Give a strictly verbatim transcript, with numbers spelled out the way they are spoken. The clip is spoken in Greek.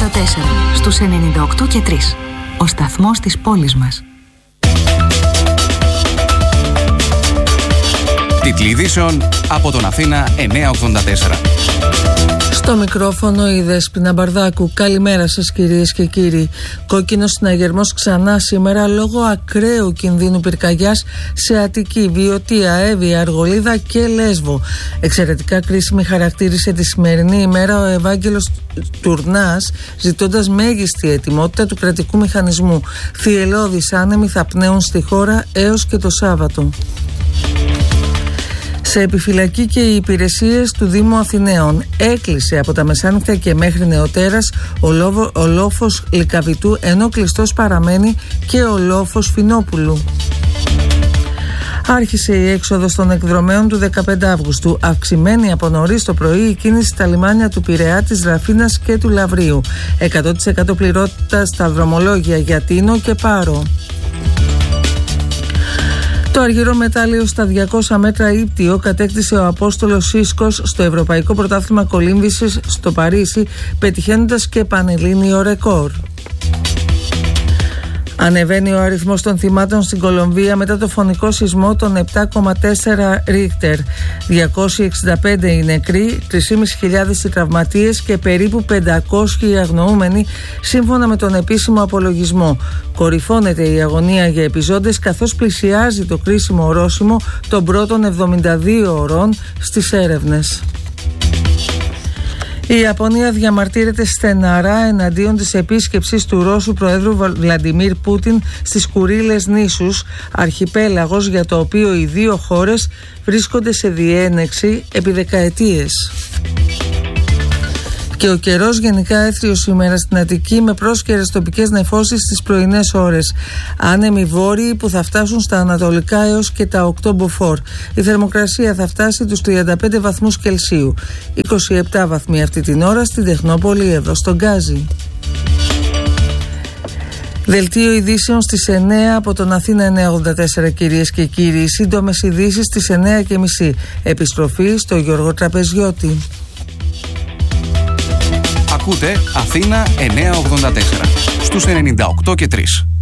ογδόντα τέσσερα στους ενενήντα οκτώ και τρία. Ο σταθμός της πόλης μας. Τίτλοι ειδήσεων από τον Αθήνα εννιακόσια ογδόντα τέσσερα. Στο μικρόφωνο η Δέσποινα Μπαρδάκου. Καλημέρα σας κυρίες και κύριοι. Κόκκινος συναγερμός ξανά σήμερα λόγω ακραίου κινδύνου πυρκαγιάς σε Αττική, Βιωτία, Εύβοια, Αργολίδα και Λέσβο. Εξαιρετικά κρίσιμη χαρακτήρισε τη σημερινή ημέρα ο Ευάγγελος Τουρνάς, ζητώντας μέγιστη ετοιμότητα του κρατικού μηχανισμού. Θυελλώδεις άνεμοι θα πνέουν στη χώρα έως και το Σάββατο. Σε επιφυλακή και οι υπηρεσίες του Δήμου Αθηναίων. Έκλεισε από τα μεσάνυχτα και μέχρι νεοτέρας ο, λόβο, ο λόφος Λυκαβητού, ενώ κλειστός παραμένει και ο λόφος Φινόπουλου. Άρχισε η έξοδος των εκδρομέων του δεκαπέντε Αυγούστου. Αυξημένη από νωρίς το πρωί η κίνηση στα λιμάνια του Πειραιά, της Ραφίνας και του Λαβρίου. εκατό τοις εκατό πληρότητα στα δρομολόγια για Τίνο και Πάρο. Το αργυρό μετάλλιο στα διακόσια μέτρα ύπτιο κατέκτησε ο Απόστολος Σίσκος στο Ευρωπαϊκό Πρωτάθλημα Κολύμβησης στο Παρίσι, πετυχαίνοντας και πανελλήνιο ρεκόρ. Ανεβαίνει ο αριθμός των θυμάτων στην Κολομβία μετά το φωνικό σεισμό των επτά κόμμα τέσσερα Ρίχτερ. διακόσιοι εξήντα πέντε οι νεκροί, τρεις χιλιάδες πεντακόσιοι οι τραυματίες και περίπου πεντακόσιοι οι αγνοούμενοι, σύμφωνα με τον επίσημο απολογισμό. Κορυφώνεται η αγωνία για επιζώντες καθώς πλησιάζει το κρίσιμο ορόσημο των πρώτων εβδομήντα δύο ωρών στις έρευνες. Η Ιαπωνία διαμαρτύρεται στεναρά εναντίον της επίσκεψης του Ρώσου Προέδρου Βλαντιμίρ Πούτιν στις Κουρίλες νήσους, αρχιπέλαγος για το οποίο οι δύο χώρες βρίσκονται σε διένεξη επί δεκαετίες. Και ο καιρός γενικά έθριος σήμερα στην Αττική με πρόσκαιρες τοπικές νεφώσεις στις πρωινές ώρες. Άνεμοι βόρειοι που θα φτάσουν στα ανατολικά έως και τα οκτώ μποφόρ. Η θερμοκρασία θα φτάσει τους τριάντα πέντε βαθμούς Κελσίου. είκοσι επτά βαθμοί αυτή την ώρα στην Τεχνόπολη εδώ στον Γκάζι. Δελτίο ειδήσεων στις εννέα από τον Αθήνα εννιακόσια ογδόντα τέσσερα κυρίες και κύριοι. Σύντομες ειδήσεις στις εννέα και μισή. Επιστροφή στο Γιώργο Τραπεζιώτη. Ακούτε Αθήνα εννιακόσια ογδόντα τέσσερα στους ενενήντα οκτώ και τρία.